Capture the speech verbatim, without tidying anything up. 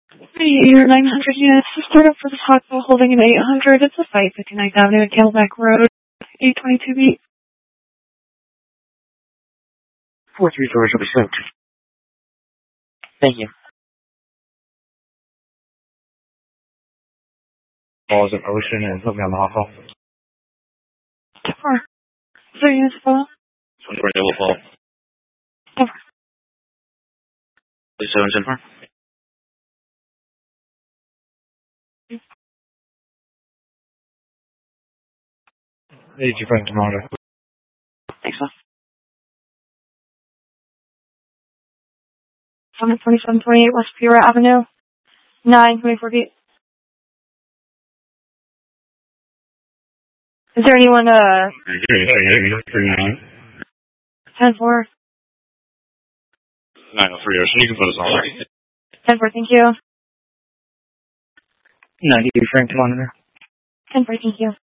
Your nine hundred units to start up for this hospital holding an eight hundred. It's a site, fifty-ninth Avenue and Camelback Road, eight twenty-two B. four three George will be sent. Thank you. Balls in Ocean and put me on the hot call. Four. Is there units full? twenty-four, double fall. Four. seven ten four. Need you phone tomorrow. Thanks, man. seven twenty-seven twenty-eight West Pura Avenue, nine twenty-four B. Is there anyone, uh... ten four. nine oh three Ocean, you can put us on there. ten four, thank you. ninety Frank to monitor. ten four, thank you.